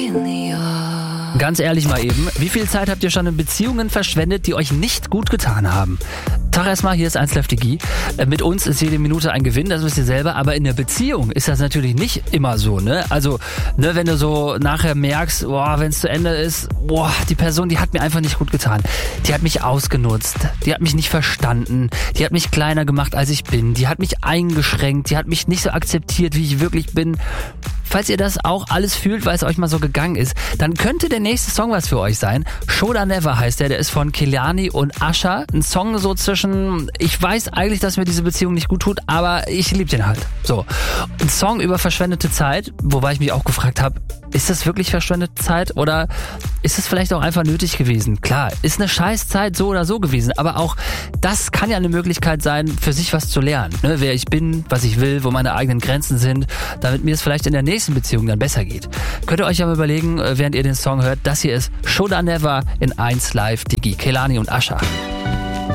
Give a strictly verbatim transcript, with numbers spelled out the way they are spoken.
Ganz ehrlich mal eben, wie viel Zeit habt ihr schon in Beziehungen verschwendet, die euch nicht gut getan haben? Tag erstmal, hier ist eins Live Digi. Mit uns ist jede Minute ein Gewinn, das wisst ihr selber, aber in der Beziehung ist das natürlich nicht immer so, ne? Also, ne, wenn du so nachher merkst, boah, wenn es zu Ende ist, boah, die Person, die hat mir einfach nicht gut getan. Die hat mich ausgenutzt, die hat mich nicht verstanden, die hat mich kleiner gemacht, als ich bin, die hat mich eingeschränkt, die hat mich nicht so akzeptiert, wie ich wirklich bin. Falls ihr das auch alles fühlt, weil es euch mal so gegangen ist, dann könnte der nächste Song was für euch sein. Shoulda Never heißt der, der ist von Kehlani und Usher. Ein Song so zwischen, ich weiß eigentlich, dass mir diese Beziehung nicht gut tut, aber ich liebe den halt. So, ein Song über verschwendete Zeit, wobei ich mich auch gefragt habe, ist das wirklich verschwendete Zeit oder ist es vielleicht auch einfach nötig gewesen? Klar, ist eine Scheißzeit so oder so gewesen, aber auch das kann ja eine Möglichkeit sein, für sich was zu lernen. Ne? Wer ich bin, was ich will, wo meine eigenen Grenzen sind, damit mir es vielleicht in der nächsten Beziehung dann besser geht. Könnt ihr euch ja mal überlegen, während ihr den Song hört, das hier ist Shoulda Never in eins Live Digi, Kehlani und Usher.